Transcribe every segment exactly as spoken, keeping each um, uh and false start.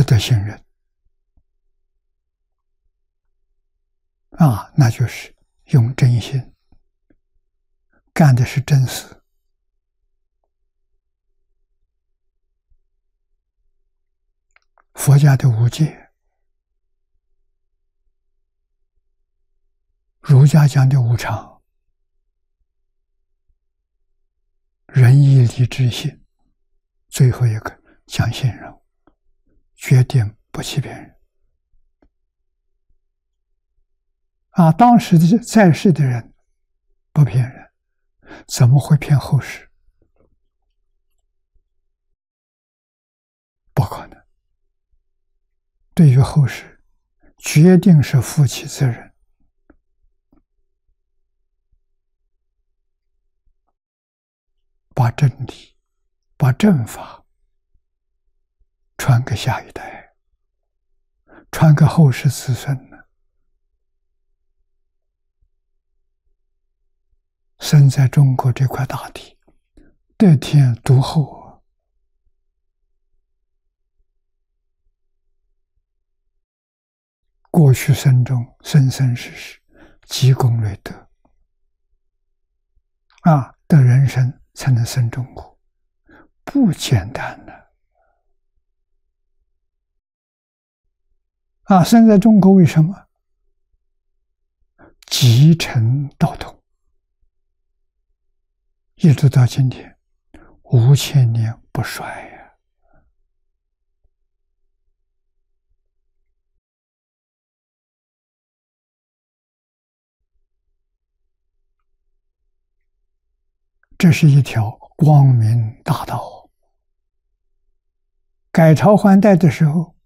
得信任啊，那就是用真心干的是真事。佛家的五戒，儒家讲的无常，仁义礼智信，最后一个讲信任，决定不欺骗人。啊，当时的在世的人不骗人，怎么会骗后世？不可能。对于后世，决定是负起责任。把真理、把正法传给下一代，传给后世子孙呢。生在中国这块大地，得天独厚啊！过去生中生生世世积功累德啊，得人生才能生中国，不简单的啊！生在中国为什么？集成道统，一直到今天，五千年不衰呀！这是一条光明大道。改朝换代的时候，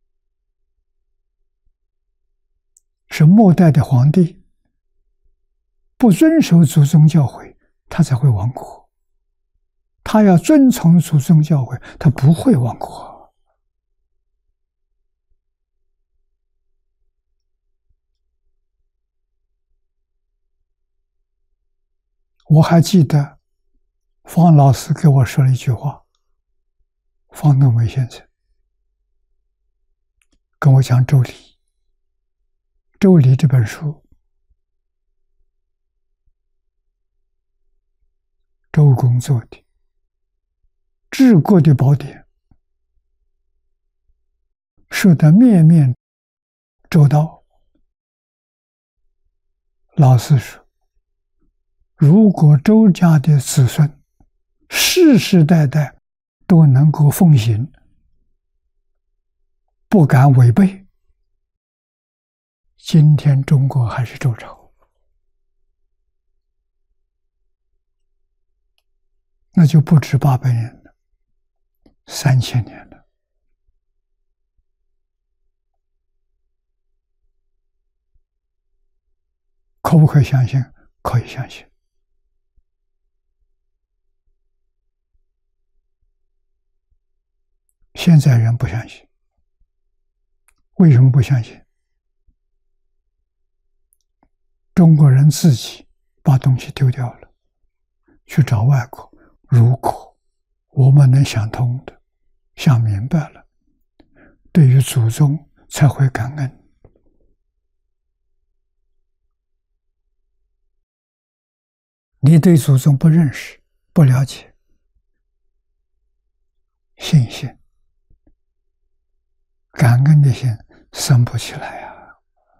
是末代的皇帝不遵守祖宗教诲，他才会亡国。他要遵从祖宗教诲，他不会亡国。我还记得方老师给我说了一句话，方东梅先生跟我讲《周礼》，《周礼》这本书，周公做的治国的宝典，说得面面周到。老师说，如果周家的子孙世世代代都能够奉行，不敢违背，今天中国还是周朝，那就不止八百年了，三千年了。可不可以相信？可以相信。现在人不相信，为什么不相信？中国人自己把东西丢掉了，去找外国。如果我们能想通的，想明白了，对于祖宗才会感恩。你对祖宗不认识、不了解，信心、感恩的心生不起来呀、啊。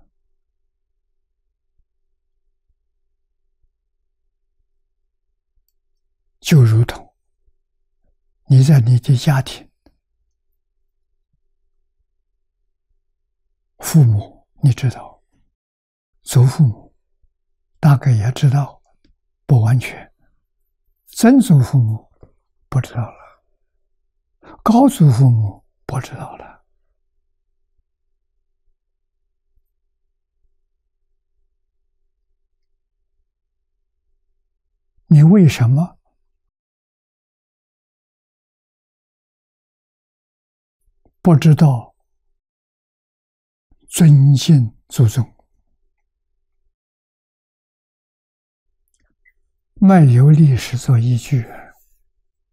就如同你在你的家庭，父母你知道，祖父母大概也知道，不完全，曾祖父母不知道了，高祖父母不知道了。你为什么不知道尊敬祖宗？没有历史做依据。